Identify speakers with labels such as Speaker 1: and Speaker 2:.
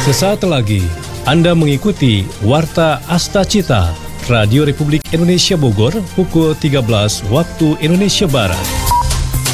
Speaker 1: Sesaat lagi Anda mengikuti Warta Asta Cita, Radio Republik Indonesia Bogor, pukul 13 waktu Indonesia Barat.